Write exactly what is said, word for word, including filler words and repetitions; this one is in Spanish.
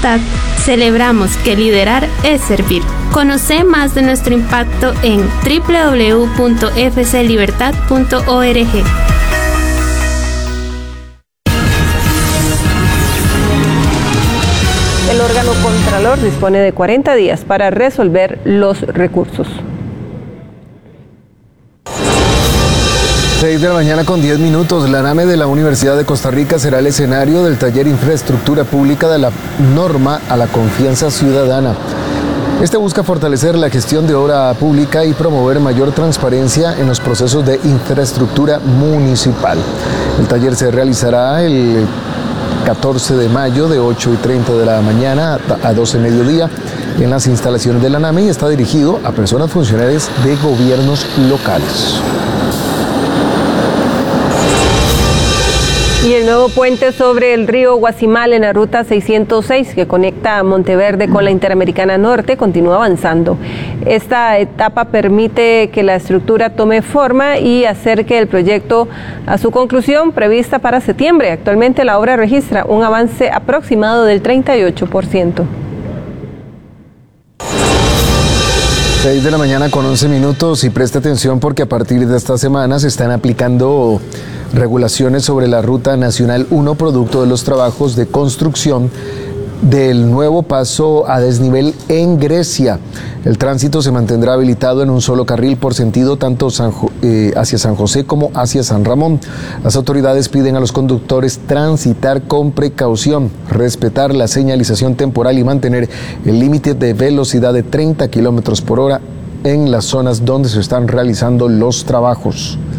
Libertad, celebramos que liderar es servir. Conoce más de nuestro impacto en doble u doble u doble u punto f c libertad punto org. El órgano contralor dispone de cuarenta días para resolver los recursos. seis de la mañana con diez minutos. La NAME de la Universidad de Costa Rica será el escenario del taller Infraestructura Pública de la Norma a la Confianza Ciudadana. Este busca fortalecer la gestión de obra pública y promover mayor transparencia en los procesos de infraestructura municipal. El taller se realizará el catorce de mayo de ocho y treinta de la mañana a doce de mediodía en las instalaciones de la NAME y está dirigido a personas funcionarias de gobiernos locales. Y el nuevo puente sobre el río Guasimal en la ruta seiscientos seis que conecta a Monteverde con la Interamericana Norte continúa avanzando. Esta etapa permite que la estructura tome forma y acerque el proyecto a su conclusión prevista para septiembre. Actualmente la obra registra un avance aproximado del treinta y ocho por ciento. seis de la mañana con once minutos y preste atención porque a partir de esta semana se están aplicando regulaciones sobre la Ruta Nacional uno producto de los trabajos de construcción del nuevo paso a desnivel en Grecia. El tránsito se mantendrá habilitado en un solo carril por sentido tanto San, eh, hacia San José como hacia San Ramón. Las autoridades piden a los conductores transitar con precaución, respetar la señalización temporal y mantener el límite de velocidad de treinta kilómetros por hora en las zonas donde se están realizando los trabajos.